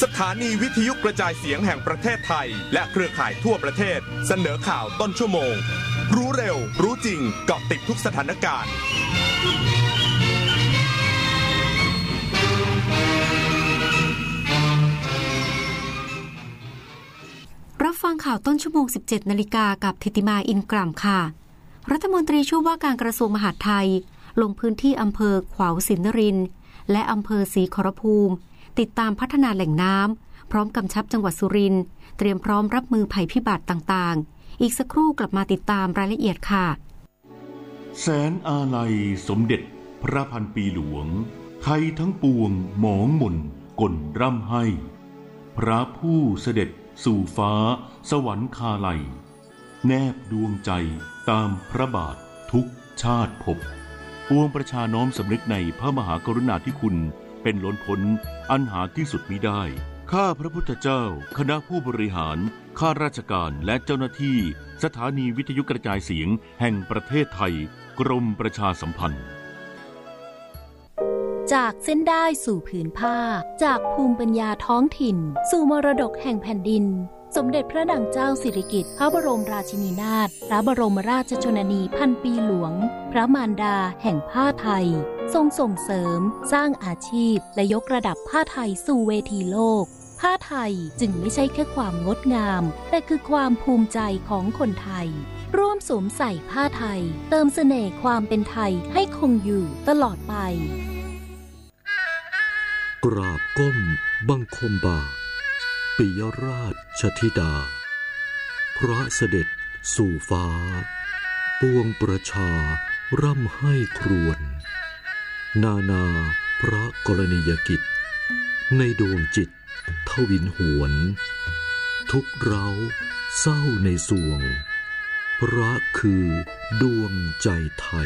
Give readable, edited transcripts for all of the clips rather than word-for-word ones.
สถานีวิทยุกระจายเสียงแห่งประเทศไทยและเครือข่ายทั่วประเทศเสนอข่าวต้นชั่วโมงรู้เร็วรู้จริงเกาะติดทุกสถานการณ์รับฟังข่าวต้นชั่วโมง 17 นาฬิกากับธิติมาอินกล่ำค่ะรัฐมนตรีช่วยว่าการกระทรวงมหาดไทยลงพื้นที่อำเภอขวาวสินนรินทร์และอำเภอศรีขอรภูมิติดตามพัฒนาแหล่งน้ำพร้อมกำชับจังหวัดสุรินทร์เตรียมพร้อมรับมือภัยพิบัติต่างๆอีกสักครู่กลับมาติดตามรายละเอียดค่ะแสนอาลัยสมเด็จพระพันปีหลวงไทยทั้งปวงหมองหม่นก่นร่ำให้พระผู้เสด็จสู่ฟ้าสวรรคาลัยแนบดวงใจตามพระบาททุกชาติภพปวงประชาน้อมสำนึกในพระมหากรุณาธิคุณเป็นล้นพ้นอันหาที่สุดมิได้ข้าพระพุทธเจ้าคณะผู้บริหารข้าราชการและเจ้าหน้าที่สถานีวิทยุกระจายเสียงแห่งประเทศไทยกรมประชาสัมพันธ์จากเส้นได้สู่ผืนผ้าจากภูมิปัญญาท้องถิ่นสู่มรดกแห่งแผ่นดินสมเด็จพระนางเจ้าสิริกิติ์พระบรมราชินีนาถพระบรมราชชนนีพันปีหลวงพระมารดาแห่งผ้าไทยทรงส่งเสริมสร้างอาชีพและยกระดับผ้าไทยสู่เวทีโลกผ้าไทยจึงไม่ใช่แค่ความงดงามแต่คือความภูมิใจของคนไทยร่วมสวมใส่ผ้าไทยเติมเสน่ห์ความเป็นไทยให้คงอยู่ตลอดไปกราบก้มบังคมบาทปิยราชธิดาพระเสด็จสู่ฟ้าปวงประชาร่ำให้ครวญนานาพระกรณียกิจในดวงจิตทวินหวนทุกเร้าเศร้าในสวงพระคือดวงใจไทย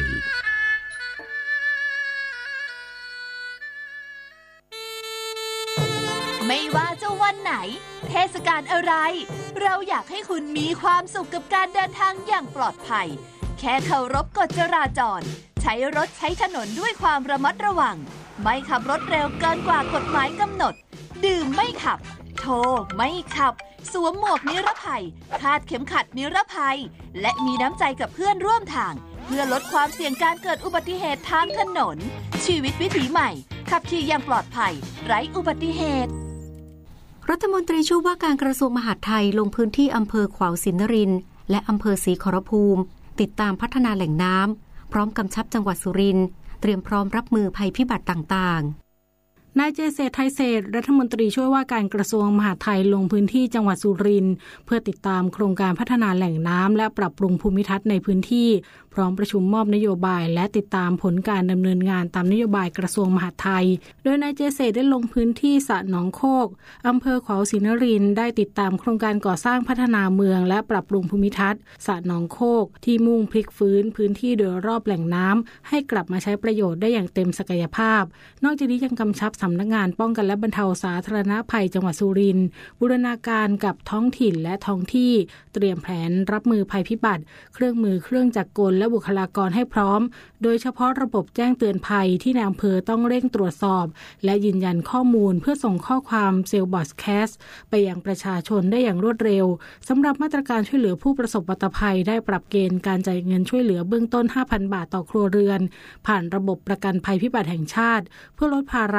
ไม่ว่าจะวันไหนเทศกาลอะไรเราอยากให้คุณมีความสุขกับการเดินทางอย่างปลอดภัยแค่เคารพกฎจราจรใช้รถใช้ถนนด้วยความระมัดระวังไม่ขับรถเร็วเกินกว่ากฎหมายกำหนดดื่มไม่ขับโทรไม่ขับสวมหมวกนิรภัยคาดเข็มขัดนิรภัยและมีน้ำใจกับเพื่อนร่วมทางเพื่อลดความเสี่ยงการเกิดอุบัติเหตุทางถนนชีวิตวิถีใหม่ขับขี่อย่างปลอดภัยไร้อุบัติเหตุรัฐมนตรีช่วยว่าการกระทรวงมหาดไทยลงพื้นที่อำเภอขวาวสินนรินทร์และอำเภอศรีขอรภูมิติดตามพัฒนาแหล่งน้ำพร้อมกำชับจังหวัดสุรินทร์เตรียมพร้อมรับมือภัยพิบัติต่างๆนายเจษฎ์ ไทยเศรษฐ์รัฐมนตรีช่วยว่าการกระทรวงมหาดไทยลงพื้นที่จังหวัดสุรินทร์เพื่อติดตามโครงการพัฒนาแหล่งน้ำและปรับปรุงภูมิทัศน์ในพื้นที่พร้อมประชุมมอบนโยบายและติดตามผลการดำเนินงานตามนโยบายกระทรวงมหาดไทยโดยนายเจษฎ์ได้ลงพื้นที่สระหนองโคกอำเภอขวาวสินนรินทร์ได้ติดตามโครงการก่อสร้างพัฒนาเมืองและปรับปรุงภูมิทัศน์สระหนองโคกที่มุ่งพลิกฟื้นพื้นที่โดยรอบแหล่งน้ำให้กลับมาใช้ประโยชน์ได้อย่างเต็มศักยภาพนอกจากนี้ยังกำชับสำนักงานป้องกันและบรรเทาสาธารณภัยจังหวัดสุรินทร์บูรณาการกับท้องถิ่นและท้องที่เตรียมแผนรับมือภัยพิบัติเครื่องมือเครื่องจักรกลและบุคลากรให้พร้อมโดยเฉพาะระบบแจ้งเตือนภัยที่ในอำเภอต้องเร่งตรวจสอบและยืนยันข้อมูลเพื่อส่งข้อความเซลล์บอดแคสต์ไปยังประชาชนได้อย่างรวดเร็วสำหรับมาตรการช่วยเหลือผู้ประสบอุบัติภัยได้ปรับเกณฑ์การจ่ายเงินช่วยเหลือเบื้องต้น 5,000 บาทต่อครัวเรือนผ่านระบบประกันภัยพิบัติแห่งชาติเพื่อลดภาระ